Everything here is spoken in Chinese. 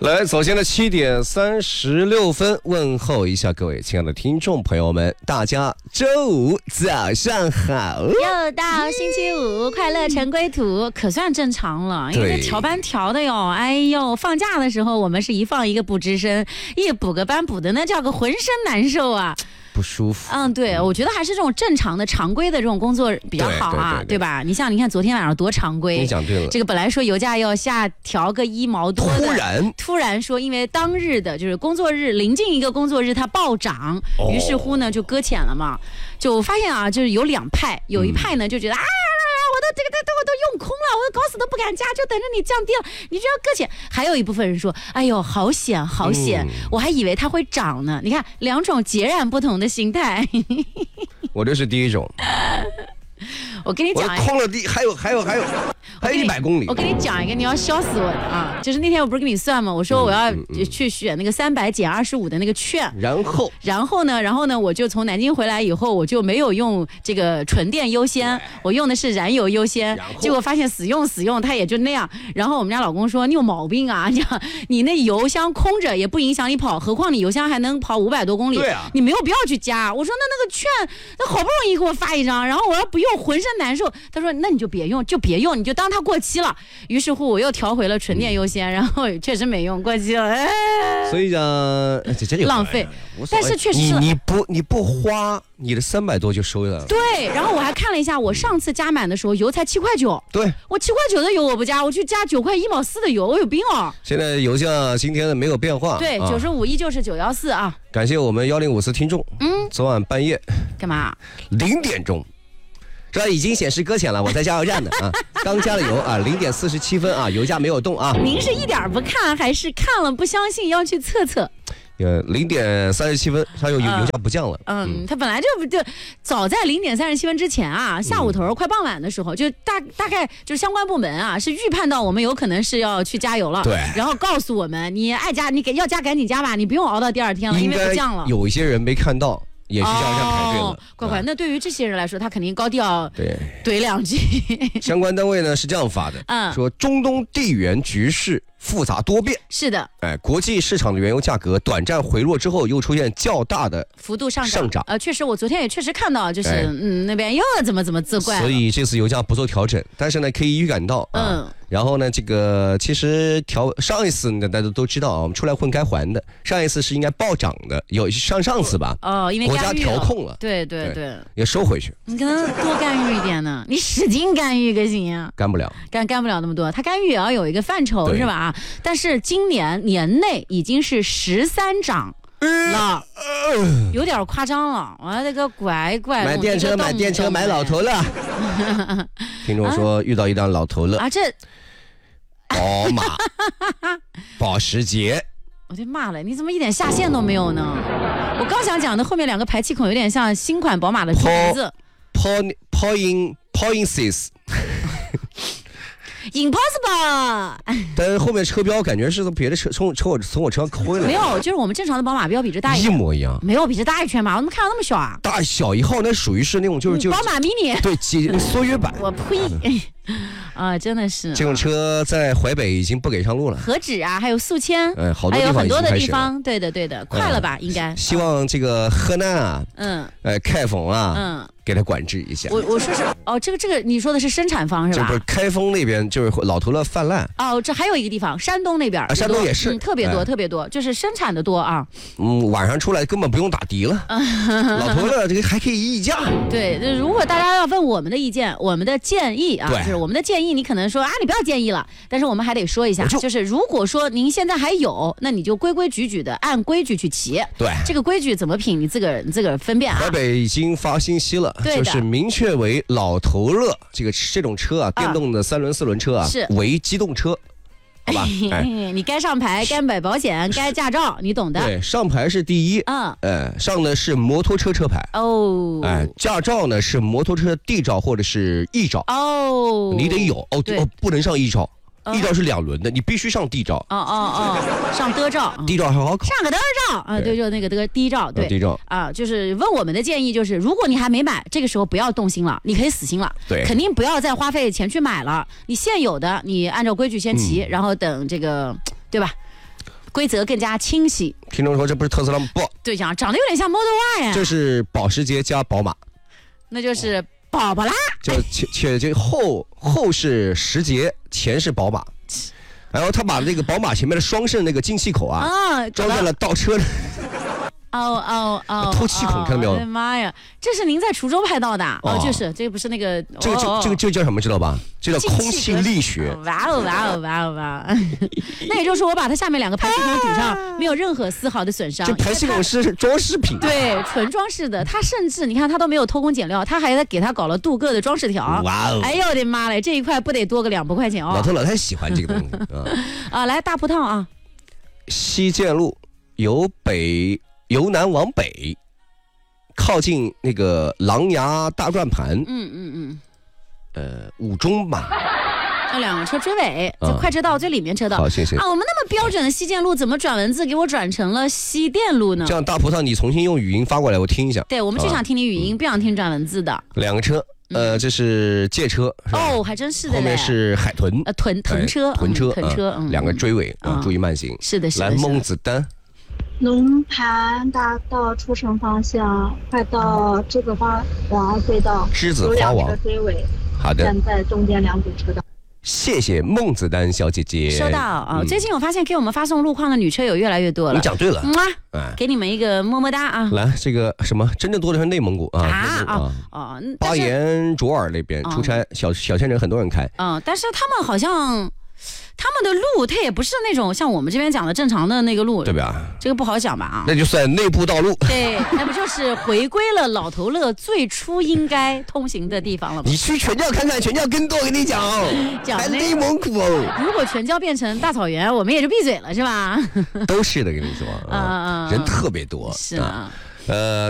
来，首先的7:36，问候一下各位亲爱的听众朋友们，大家周五早上好。 又到星期五，快乐成归途，可算正常了。因为这调班调的哟，哎呦，放假的时候我们是一放一个不吱声，一补个班补的那叫个浑身难受啊。 不舒服。 对，我觉得还是这种正常的常规的这种工作比较好啊， 对吧？你看昨天晚上多常规。 你讲对了。 这个本来说油价要下调个1毛多的，突然说因为当日的就是工作日临近一个工作日它暴涨，于是乎呢就搁浅了嘛。就发现啊，就是有两派，有一派呢就觉得我都用空了，我都搞死都不敢加，就等着你降低了，你就要搁浅。还有一部分人说，哎呦，好险，我还以为它会涨呢。你看，两种截然不同的心态。 我这是第一种。 我跟你讲， 我空了还有100公里。 我跟你讲一个，你要笑死我的啊！就是那天我不是跟你算吗？我说我要去选那个300减25的那个券，然后呢，我就从南京回来以后，我就没有用这个纯电优先，我用的是燃油优先。结果发现死用，它也就那样。然后我们家老公说：“你有毛病啊！你那油箱空着也不影响你跑，何况你油箱还能跑500多公里，你没有必要去加。”我说：“那个券，那好不容易给我发一张，然后我要不用。”浑身难受，他说那你就别用，你就当它过期了。于是乎我又调回了纯电优先，然后确实没用，过期了。 所以讲这浪费，但是确实是你不花你的300多就收了。 对，然后我还看了一下，我上次加满的时候油才7块9。 对， 我7块9的油我不加，我去加9块1毛4的油，我有病哦。 现在油价今天的没有变化。 对，95依旧是914啊。 感谢我们1054听众。昨晚半夜干嘛 ？0点钟。这已经显示搁浅了，我在加油站呢啊，刚加了油啊，0点47分啊，油价没有动啊。 您是一点不看，还是看了不相信要去测 ？0点37分，它油价不降了。 它本来就早在0点37分之前啊，下午头快傍晚的时候，就大概就是相关部门啊是预判到我们有可能是要去加油了， 对， 然后告诉我们你爱加，要加赶紧加吧，你不用熬到第二天了，因为不降了。 有一些人没看到。也是加油站排队了， 乖，那对于这些人来说，他肯定高调怼两句。 相关单位呢是这样发的，说中东地缘局势复杂多变， 是的， 国际市场的原油价格短暂回落之后，又出现较大的幅度上涨。确实，我昨天也确实看到，就是那边又怎么责怪了。 所以这次油价不做调整，但是呢，可以预感到然后呢，这个其实上一次呢，大家都知道啊，我们出来混该还的。上一次是应该暴涨的，有上次吧？ 因为国家调控了， 对， 也收回去。 你可能多干预一点呢，你使劲干预个行啊？ 干不了， 干不了那么多。他干预也要有一个范畴是吧？但是今年年内已经是13涨。有点夸张了，我这个乖买电车买老头了。听众说遇到一辆老头了啊，这宝马保时捷。 我就骂了，你怎么一点下限都没有呢？我刚想讲的后面2个排气孔有点像新款宝马的名字 Poinsis Impossible， 但是后面车标感觉是从别的车从我车上抠了。 没有，就是我们正常的宝马标比这大一模一样。 没有比这大一圈嘛？我怎么看到那么小啊？ 大小1号那属于是那种就是宝马 mini， 对，缩约版。 我呸！真的是这种车在淮北已经不给上路了。 何止啊，还有宿迁， 好多地方还有很多的地方，对的，快了吧？应该。 希望这个河南啊，开封啊，给他管制一下。 我说是这个你说的是生产方是吧？ 这不是开封那边就是老头乐泛滥。 这还有一个地方，山东那边， 山东也是， 特别多，就是生产的多啊。 晚上出来根本不用打的了，老头乐这个还可以议价。 对，如果大家要问我们的意见，我们的建议啊，就是我们的建议，你可能说你不要建议了，但是我们还得说一下，就是如果说您现在还有，那你就规规矩矩的按规矩去骑。 对， 这个规矩怎么品，你自个儿分辨啊。 淮北已经发信息了，就是明确为老头乐这种车啊，电动的3轮4轮车啊，为机动车。好吧， 你该上牌，该买保险，该驾照，你懂的。 对，上牌是第一，上的是摩托车车牌。驾照呢是摩托车D照或者是E照。你得有不能上E照。D照是2轮的，你必须上D照。 上德照。 D照还好考。 上个德照啊，对，就那个D照，对。 D照就是问我们的建议就是，如果你还没买，这个时候不要动心了，你可以死心了。 对， 肯定不要再花费钱去买了。你现有的，你按照规矩先骑，然后等这个，对吧？ 规则更加清晰。 听众说这不是特斯拉吗？不对，长得有点像 Model Y 呀。 这是保时捷加宝马， 那就是宝宝啦。 就后是时捷，前是宝马。然后他把那个宝马前面的双肾那个进气口装在了倒车。透气孔看到没有？ 我的妈呀，这是您在滁州拍到的？就是这个不是那个这个叫什么知道吧？这叫空气力学。 哇哦！那也就是说，我把它下面2个排气孔堵上，没有任何丝毫的损伤。 这排气孔是装饰品， 对，纯装饰的。它甚至你看，它都没有偷工减料，它还给它搞了镀铬的装饰条。哇哦！哎呦我的妈嘞，这一块不得多个200块钱哦。 老头老太喜欢这个东西来大葡萄啊！ 西建路由南往北，靠近那个狼牙大转盘。五中吧。 这2个车追尾，在快车道最里面车道。 好，谢谢。 我们那么标准的西建路，怎么转文字给我转成了西电路呢？ 这样大葡萄，你重新用语音发过来，我听一下。 对，我们就想听你语音，不想听转文字的。 2个车，这是借车。 还真是的。 后面是海豚。 屯车。 屯车。2个追尾，注意慢行。 是的。 来，孟子丹。 龙盘大道出城方向，快到栀子花王隧道， 栀子花王有2车追尾。 好的。 站在中间2组车道。 谢谢孟子丹小姐姐。 收到最近我发现给我们发送路况的女车友越来越多了。 你讲对了。 给你们一个么么哒啊！ 来，这个什么，真正多的是内蒙古巴彦淖尔那边出差，小县城很多人开。 但是他们好像。他们的路，它也不是那种像我们这边讲的正常的那个路， 对吧？ 这个不好讲吧？ 那就算内部道路。 对，那不就是回归了老头乐最初应该通行的地方了吗？ 你去全教看看，全教更多，跟你讲，还内蒙古如果全教变成大草原，我们也就闭嘴了，是吧？ 都是的，跟你说人特别多。 是啊。